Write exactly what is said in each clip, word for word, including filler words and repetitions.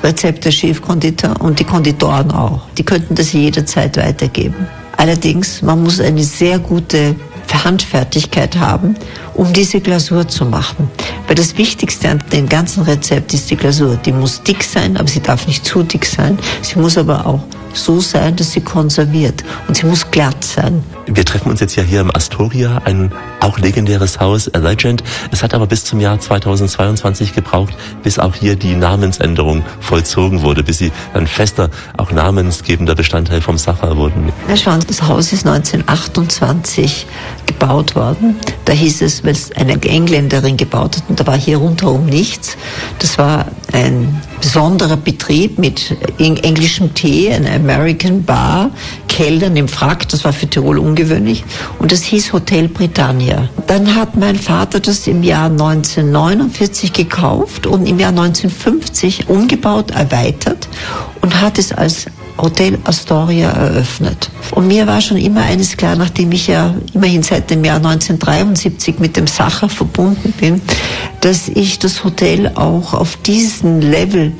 Rezept der Chefkonditor und die Konditoren auch. Die könnten das jederzeit weitergeben. Allerdings, man muss eine sehr gute Handfertigkeit haben, um diese Glasur zu machen. Weil das Wichtigste an dem ganzen Rezept ist die Glasur. Die muss dick sein, aber sie darf nicht zu dick sein. Sie muss aber auch so sein, dass sie konserviert. Und sie muss glatt sein. Wir treffen uns jetzt ja hier im Astoria, ein auch legendäres Haus, A Legend. Es hat aber bis zum Jahr zweitausendzweiundzwanzig gebraucht, bis auch hier die Namensänderung vollzogen wurde, bis sie ein fester, auch namensgebender Bestandteil vom Sacher wurden. Herr Schwanz, das Haus ist neunzehnhundertachtundzwanzig gebaut worden. Da hieß es, weil es eine Engländerin gebaut hat, und da war hier rundherum nichts. Das war ein besonderer Betrieb mit englischem Tee, einer American Bar, Kellnern im Frack, das war für Tirol ungewöhnlich, und das hieß Hotel Britannia. Dann hat mein Vater das im Jahr neunzehnhundertneunundvierzig gekauft und im Jahr neunzehnhundertfünfzig umgebaut, erweitert und hat es als Hotel Astoria eröffnet. Und mir war schon immer eines klar, nachdem ich ja immerhin seit dem Jahr neunzehnhundertdreiundsiebzig mit dem Sacher verbunden bin, dass ich das Hotel auch auf diesen Level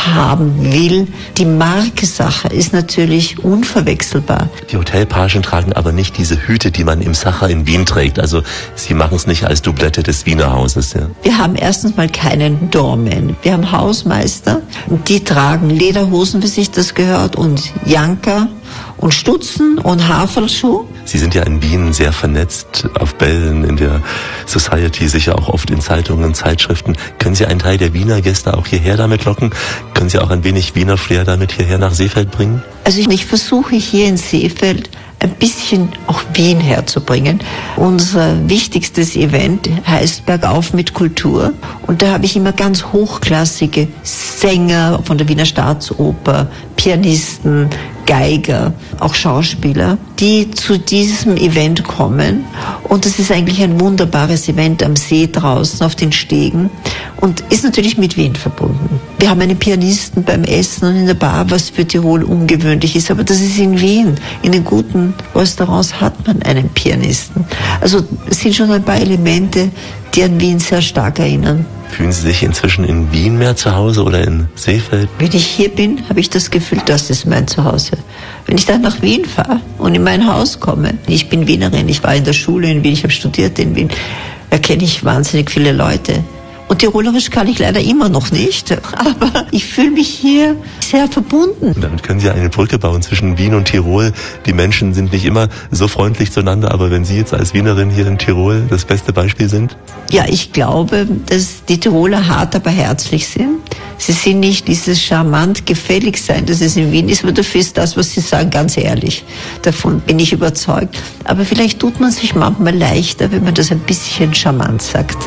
haben will. Die Marke Sacher ist natürlich unverwechselbar. Die Hotelpagen tragen aber nicht diese Hüte, die man im Sacher in Wien trägt. Also sie machen es nicht als Doublette des Wiener Hauses. Ja. Wir haben erstens mal keinen Doorman. Wir haben Hausmeister. Die tragen Lederhosen, wie sich das gehört, und Janker und Stutzen und Haferlschuh. Sie sind ja in Wien sehr vernetzt, auf Bällen, in der Society, sicher auch oft in Zeitungen, Zeitschriften. Können Sie einen Teil der Wiener Gäste auch hierher damit locken? Können Sie auch ein wenig Wiener Flair damit hierher nach Seefeld bringen? Also ich, ich versuche hier in Seefeld ein bisschen auch Wien herzubringen. Unser wichtigstes Event heißt Bergauf mit Kultur. Und da habe ich immer ganz hochklassige Sänger von der Wiener Staatsoper, Pianisten, Geiger, auch Schauspieler, die zu diesem Event kommen. Und das ist eigentlich ein wunderbares Event am See draußen auf den Stegen und ist natürlich mit Wien verbunden. Wir haben einen Pianisten beim Essen und in der Bar, was für Tirol ungewöhnlich ist, aber das ist in Wien. In den guten Restaurants hat man einen Pianisten. Also es sind schon ein paar Elemente, die an Wien sehr stark erinnern. Fühlen Sie sich inzwischen in Wien mehr zu Hause oder in Seefeld? Wenn ich hier bin, habe ich das Gefühl, das ist mein Zuhause. Wenn ich dann nach Wien fahre und in mein Haus komme, ich bin Wienerin, ich war in der Schule in Wien, ich habe studiert in Wien, da kenne ich wahnsinnig viele Leute. Und Tirolerisch kann ich leider immer noch nicht, aber ich fühle mich hier sehr verbunden. Und damit können Sie eine Brücke bauen zwischen Wien und Tirol. Die Menschen sind nicht immer so freundlich zueinander, aber wenn Sie jetzt als Wienerin hier in Tirol das beste Beispiel sind? Ja, ich glaube, dass die Tiroler hart, aber herzlich sind. Sie sind nicht dieses charmant gefällig sein, das es in Wien ist, aber dafür ist das, was Sie sagen, ganz ehrlich. Davon bin ich überzeugt. Aber vielleicht tut man sich manchmal leichter, wenn man das ein bisschen charmant sagt.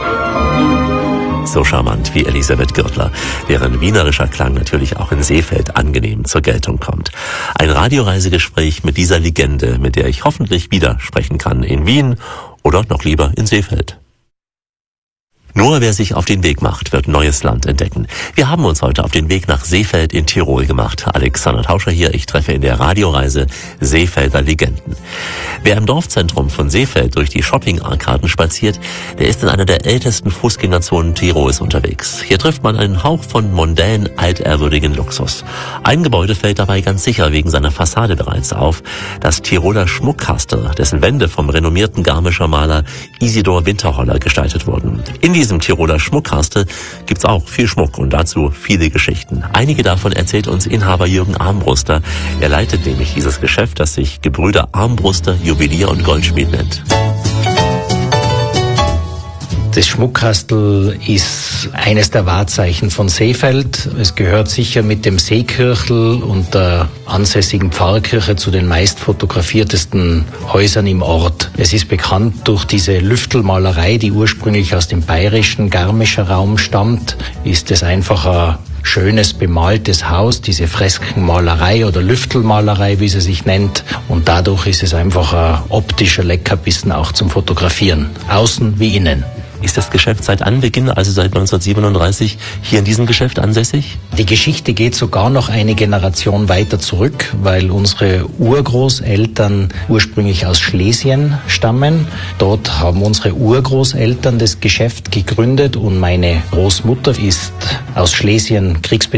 So charmant wie Elisabeth Gürtler, deren wienerischer Klang natürlich auch in Seefeld angenehm zur Geltung kommt. Ein Radioreisegespräch mit dieser Legende, mit der ich hoffentlich wieder sprechen kann in Wien oder noch lieber in Seefeld. Nur wer sich auf den Weg macht, wird neues Land entdecken. Wir haben uns heute auf den Weg nach Seefeld in Tirol gemacht. Alexander Tauscher hier, ich treffe in der Radioreise Seefelder Legenden. Wer im Dorfzentrum von Seefeld durch die Shopping-Arkaden spaziert, der ist in einer der ältesten Fußgängerzonen Tirols unterwegs. Hier trifft man einen Hauch von mondän altehrwürdigen Luxus. Ein Gebäude fällt dabei ganz sicher wegen seiner Fassade bereits auf. Das Tiroler Schmuckkastel, dessen Wände vom renommierten Garmischer Maler Isidor Winterholler gestaltet wurden. In diesem Tiroler Schmuckkastel gibt's auch viel Schmuck und dazu viele Geschichten. Einige davon erzählt uns Inhaber Jürgen Armbruster. Er leitet nämlich dieses Geschäft, das sich Gebrüder Armbruster Juwelier und Goldschmied nennt. Das Schmuckkastel ist eines der Wahrzeichen von Seefeld. Es gehört sicher mit dem Seekirchel und der ansässigen Pfarrkirche zu den meist fotografiertesten Häusern im Ort. Es ist bekannt durch diese Lüftelmalerei, die ursprünglich aus dem bayerischen Garmischer Raum stammt. Ist es einfach ein schönes bemaltes Haus, diese Freskenmalerei oder Lüftelmalerei, wie sie sich nennt. Und dadurch ist es einfach ein optischer Leckerbissen auch zum Fotografieren, außen wie innen. Ist das Geschäft seit Anbeginn, also seit neunzehnhundertsiebenunddreißig, hier in diesem Geschäft ansässig? Die Geschichte geht sogar noch eine Generation weiter zurück, weil unsere Urgroßeltern ursprünglich aus Schlesien stammen. Dort haben unsere Urgroßeltern das Geschäft gegründet und meine Großmutter ist aus Schlesien kriegsbedingt